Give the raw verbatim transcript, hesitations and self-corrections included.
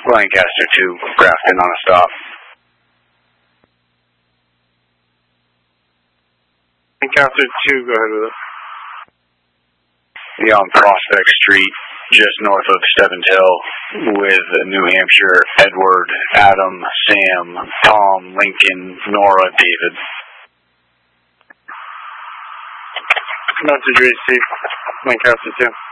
Lancaster two, Grafton on a stop. Lancaster two, go ahead with it. Be on Prospect Street, just north of Stebbins Hill, with New Hampshire, Edward, Adam, Sam, Tom, Lincoln, Nora, David. Message received, Lancaster two.